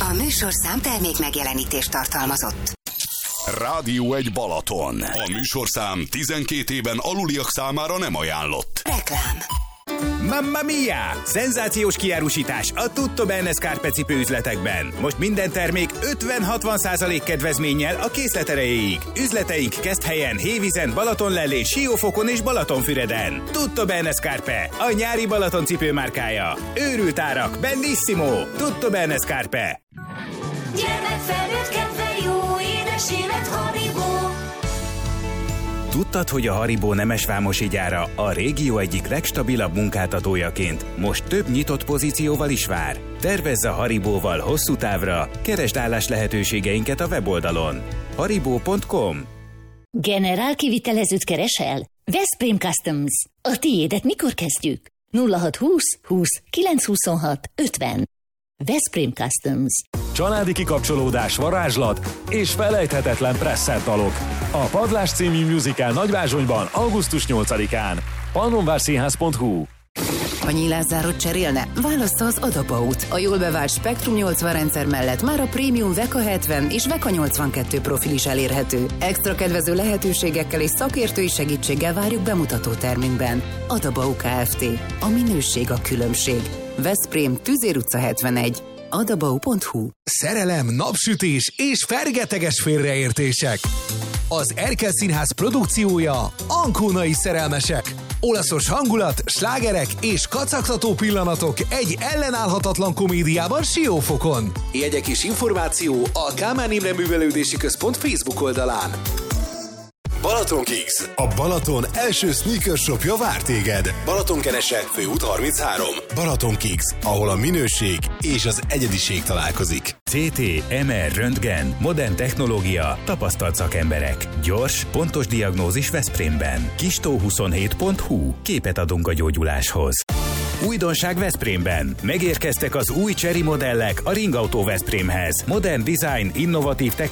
A műsorszám termék megjelenítést tartalmazott. Rádió 1 Balaton. A műsorszám 12 éven aluliak számára nem ajánlott. Reklám. Mamma mia! Szenzációs kiárusítás a Tutto Bene Scarpe cipőüzletekben. Most minden termék 50-60% kedvezménnyel a készlet erejéig. Üzleteink Keszthelyen, Hévízen, Balatonlellén, Siófokon és Balatonfüreden. Tutto Bene Scarpe, a nyári Balaton cipőmárkája. Őrült árak, bellissimo! Tutto Bene Scarpe. Gyermek felnőtt kedve, jó édes élet, Haribo. Tudtad, hogy a Haribo nemesvámosi gyára a régió egyik legstabilabb munkáltatójaként most több nyitott pozícióval is vár? Tervezz a Haribóval hosszú távra, keresd állás lehetőségeinket a weboldalon. haribo.com. Generál kivitelezőt keresel? Veszprém Customs. A tiédet mikor kezdjük? 0620 20 926 50. Veszprém Customs. Családi kikapcsolódás, varázslat és felejthetetlen presszettalok. A Padlás című musical Nagyvázsonyban augusztus 8-án. Pannonvárszínház.hu. Ha nyilászárót cserélne? Válassza az Adabaut. A jól bevált Spektrum 80 rendszer mellett már a prémium Veka 70 és Veka 82 profil is elérhető. Extra kedvező lehetőségekkel és szakértői segítséggel várjuk bemutató termünkben. Adabau Kft. A minőség a különbség. Veszprém, Tüzér utca 71. adabau.hu. Szerelem, napsütés és fergeteges félreértések. Az Erkel Színház produkciója Ancónai szerelmesek. Olaszos hangulat, slágerek és kacagtató pillanatok egy ellenállhatatlan komédiában Siófokon. Jegyek és információ a Kálmán Imre Művelődési Központ Facebook oldalán. Balaton Kicks, a Balaton első sneaker shopja vár téged. Balatonkerese, Főút 33. Balaton Kicks, ahol a minőség és az egyediség találkozik. CT, MR, röntgen, modern technológia, tapasztalt szakemberek. Gyors, pontos diagnózis Veszprémben. Kistó27.hu. Képet adunk a gyógyuláshoz. Újdonság Veszprémben. Megérkeztek az új Chery modellek a Ringautó Veszprémhez. Modern design, innovatív technológia.